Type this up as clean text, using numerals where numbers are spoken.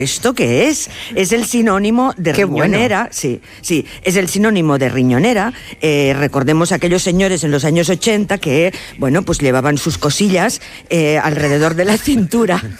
¿Esto qué es? Es el sinónimo de riñonera. Bueno. Sí, es el sinónimo de riñonera. Recordemos a aquellos señores en los años 80 que, bueno, pues llevaban sus cosillas alrededor de la cintura